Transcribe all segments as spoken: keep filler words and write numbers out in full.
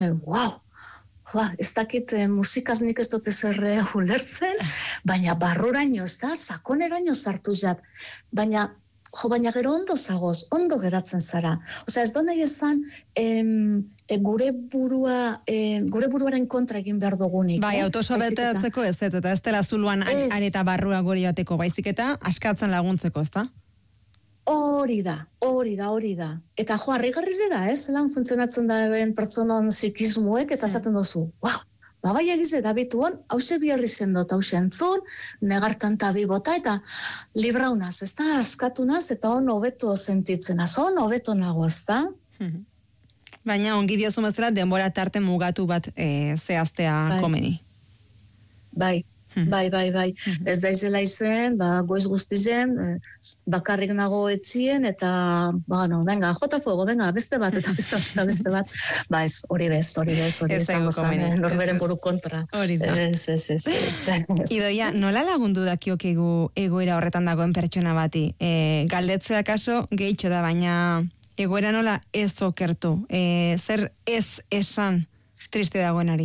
wow, Ba, ez dakit eh, musikaz nik ez dut ezerre ulertzen, baina barruraino, ez da, sakoneraino sartu jat. Baina, jo, baina gero ondo zagoz, ondo geratzen zara. Osea, ez nahi esan, em, e, gure burua, e, gure buruaren kontra egin behar dugunik. Bai, eh? autosobeteatzeko ez ez, eta ez dela zuluan areta barrua gori bateko, baizik eta askatzen laguntzeko, ez da? Hori da, hori da, hori da. Eta jo, harrigarriz da, ez? Lan funtzionatzen da eben pertsonan psikismuek, eta esaten dozu, wow, ba bai egize da bituan, hause biherri zendot, hause entzun, negartan tabi bota, eta libraunaz, ez da, askatunaz, eta on hobeto sentitzenaz, on hobeto nago, ez da? Baina ongi diozu bezala denbora tarte mugatu bat e, zehaztea bai. Komeni. Bai, bai, bai, bai. Ez da izela izen, ba, goiz guztizen, e, bakarrik nago etzien, eta, bueno, venga, jota fuego, venga, beste bat, eta beste bat, eta beste bat. Ba, ez, hori bez, hori bez, hori bezango zan, norberen buru kontra. Hori da. Ez, ez, ez, ez. Idoia, nola lagundu dakiokegu egoera horretan dagoen pertsona bati? E, galdetzea kaso, gehitxo da, baina egoera nola ez okertu? E, zer ez esan triste dagoenari?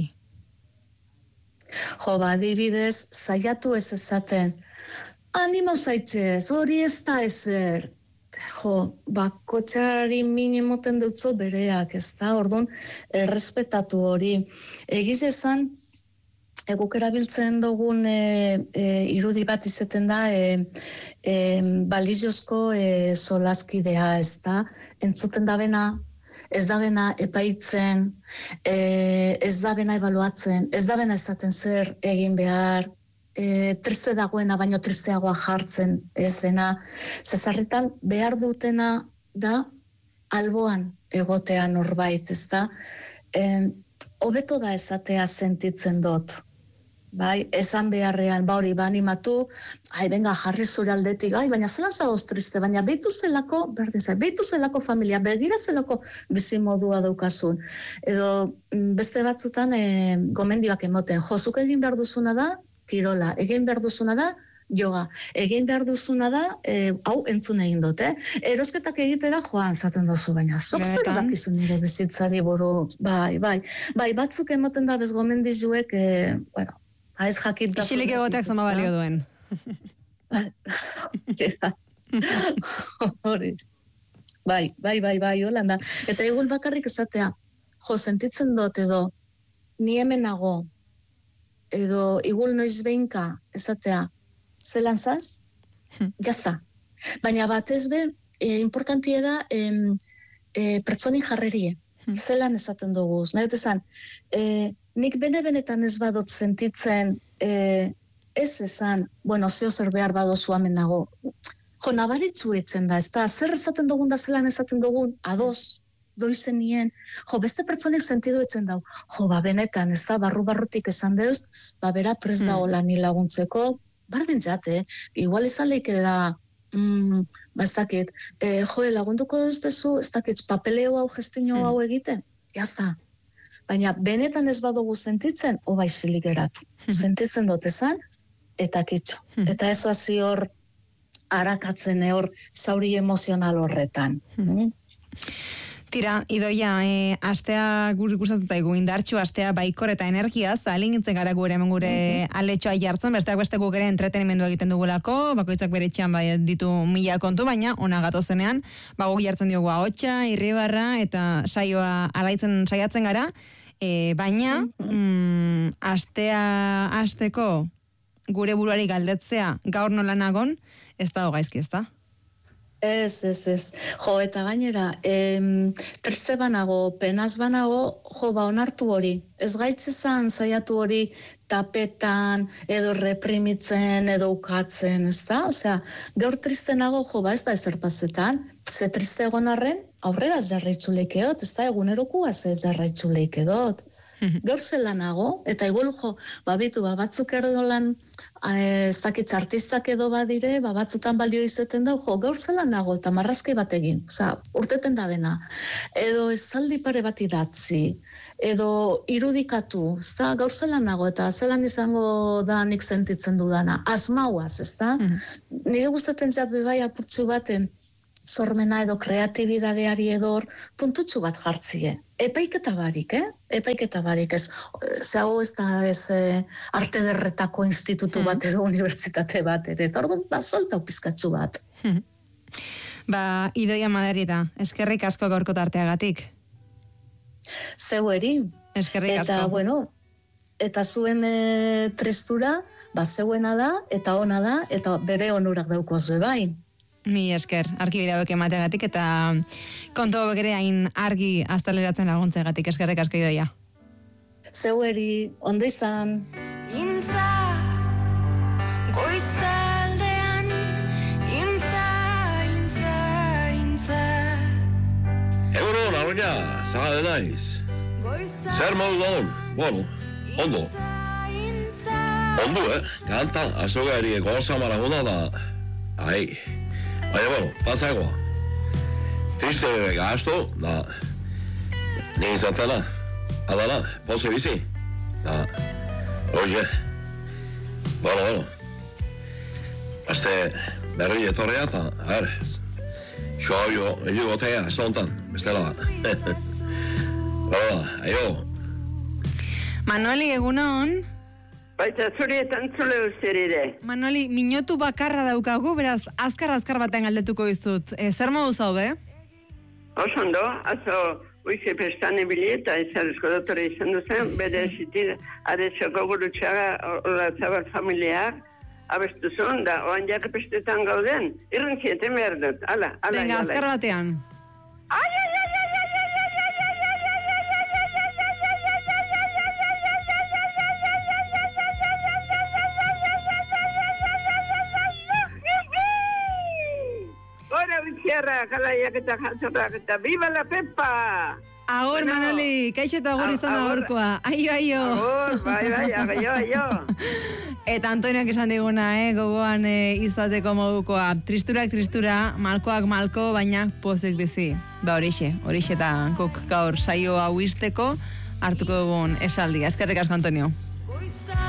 Jo, ba, adibidez, saiatu ez esaten, animo zaitzez, hori ez da ezer. Jo, bakotxari minimoten dutzo bereak, ez da, orduan, errespetatu hori. Egiz esan, eguk erabiltzen dugun e, e, irudi bat izeten da, e, e, baliziozko e, solaskidea, ez da, entzuten da bena, ez da bena epaitzen, e, ez da bena ebaluatzen, ez da bena esaten zer egin behar, E, triste dagoena, baino tristeagoa jartzen ez dena. Zezarritan behar dutena da alboan egotea norbait, ez da? E, hobeto da esatea sentitzen dut. Bai, esan beharrean, ba hori, ba animatu, ai, venga, jarri zure aldetik, ai, baina zelan zagoz triste, baina behitu zelako, berdin zai, behitu zelako familia, begira zelako bizimodua daukasun. Edo beste batzutan e, gomendioak emoten, jozuk egin behar duzuna da, kirola, egin behar duzuna da, yoga, egin behar duzuna da, e, hau entzun egin dut, eh? Erosketak egitera joan zaten duzu, baina zok zer dakizu nire bizitzari buru, bai, bai, bai, batzuk emoten da bez gomendizuek, e, bueno, haiz jakit da. Ixilik egoteak zama balio duen. Hori. Bai, bai, bai, bai, holanda. Eta egun bakarrik esatea, jo, sentitzen dut edo, ni hemenago, edo igul noiz behinka esatea zelan zaz, hmm. jazta. Baina batez be, e, importantia da e, e, pertsoni jarrerie, hmm. zelan esaten dugu. Nahi dut esan, e, nik bene-benetan ez badot sentitzen e, ez esan, bueno, zeo zer behar badozu amen nago. Jo, nabaritzu etzen da, ez da, zer esaten dugun da zelan esaten dugun, ados, doizen nien, jo, beste pertsonek sentidu etzen dau, jo, ba, benetan, ez da, barru-barrutik esan deuz, ba, bera prez da hola ni laguntzeko, bardin jate, igual izan leike da, mm, ba, ez dakit, e, jo, lagunduko deuz dezu, ez dakit, papeleo hau, gestino hau egiten, jazta. Baina, benetan ez badugu sentitzen, oba izilik geratu. Sentitzen dut esan, eta kitxo. Eta ez hazi hor, arakatzen hor, zauri emozional horretan. Mm. Tira, Idoia, e, astea gure gustatu zaigu indartxu, astea baikor eta energia, zalingintzen gara gure hemen gure mm-hmm. aletxoa jartzen, besteak beste guk ere entretenimendu egiten dugulako, bakoitzak bere etxean bai ditu mila kontu, baina ona gatozenean, ba guk jartzen diogu ahotsa, irribarra, eta saioa alaitzen saiatzen gara, e, baina mm, astea asteko gure buruari galdetzea gaur nola nagon, ez da gaizki, ez da? Ez, ez, ez. Jo, eta gainera, em, triste banago, penaz banago, jo, ba, onartu hori. Ez gaitzezan saiatu hori tapetan, edo reprimitzen, edo ukatzen, ez da? Osea, gaur triste nago, jo, ba, ez da ezer pasetan, ze triste egon arren, aurrera jarraitzu leikeot, ez da, egunerokua ze jarraitzu leikeot. Gaur zelan nago, eta igual jo, babitu, ba, batzuk erdolan, ez dakitz artistak edo badire, ba, batzutan balio izeten dau, jo, gaur zelan nago, eta marrazki bat egin, oza, urteten da bena, edo esaldi pare bat idatzi, edo irudikatu, ez da, gaur zelan nago, eta zelan izango da nik sentitzen dudana, asmauaz, ez da, mm-hmm. nire gustaten zat bebai apurtzu baten, sormena edo kreatibidadeari edor puntutxu bat jartzie. Epaiketa barik, eh? Epaiketa barik, ez. Zago ez da ez eh, arte derretako institutu bat edo unibertsitate bat, ere. Eta orduan, ba, soltau pizkatzu bat. Ba, Idoia Madarieta, eskerrik asko gaurko tarteagatik. Zeueri. Eskerrik asko. Eta, bueno, eta zuen e, tristura, ba, zeuena da, eta ona da, eta bere onurak daukozue bai. Mi esker, arkibide hauek emateagatik eta kontu hauek ere hain argi azaleratzen laguntzeagatik. Eskerrik asko Idoia. Zeueri, ondo izan. Intza, goizaldean, intza, intza, intza. Egunon, Aroña, zagade naiz. Zer modu daun? Bueno, ondo. Ondo, eh? Kanta, azogari goza maraguna da... Ai... Baina, bueno, pasagoa. Triste bebe gasto, da... Ni izatela, adala, pose bizi. Da... Oye... Bueno, bueno. Aste berri etorrea eta, a ver... Xoabio, elio gotea, zontan, bestela. Bueno, aio. Manoli, egunon... Baita zuri eta entzule uster ere. Manoli, minutu bakarra daukagu, beraz, azkar-azkar baten galdetuko dizut. E, zer modu zaude? Oso ondo, azo uize pestan ebili eta ezarezko dotore izan duzen, bere zitir adetxoko gurutxaga olatzabar familiak, abestu zuen da, oan jak pestetan gauden, irrantzieten behar dut, ala, ala. Venga, azkar batean. Ai, ai, ai, ai, ai, ai, kalaiak eta jatzorrak eta viva la Pepa! Agor, bueno, Manoli, kaixo eta agor izan da gorkoa. Aio, aio. Agor, bai, bai, aio, aio. Eta Antonioak esan diguna, eh, gogoan eh, izateko modukoa. Tristurak, tristura, malkoak, malko, baina pozik bizi. Ba, horixe, horixe eta kok gaur saio hau izteko hartuko dugun esaldia. Eskerrik asko, Antonio.